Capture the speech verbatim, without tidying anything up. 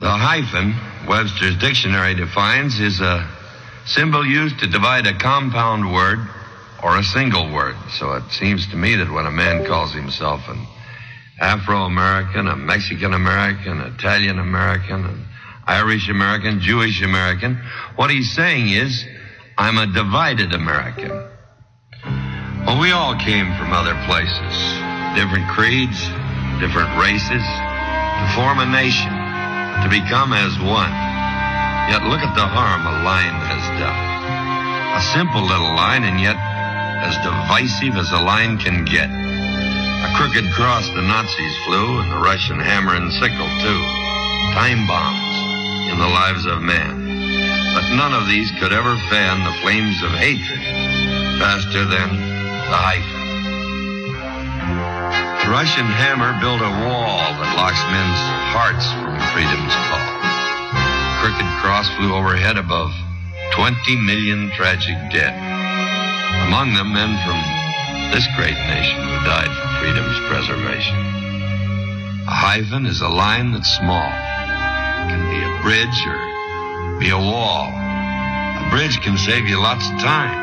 The hyphen, Webster's dictionary defines, is a symbol used to divide a compound word or a single word. So it seems to me that when a man calls himself an Afro-American, a Mexican-American, Italian-American, an Irish-American, Jewish-American, what he's saying is, I'm a divided American. Well, we all came from other places, different creeds, different races, to form a nation, to become as one. Yet look at the harm a line has done. A simple little line, and yet as divisive as a line can get. A crooked cross the Nazis flew, and the Russian hammer and sickle, too. Time bombs in the lives of man. But none of these could ever fan the flames of hatred faster than the hyphen. The Russian hammer built a wall that locks men's hearts from freedom's call. The crooked cross flew overhead above twenty million tragic dead. Among them, men from this great nation who died for freedom's preservation. A hyphen is a line that's small. It can be a bridge or be a wall. A bridge can save you lots of time.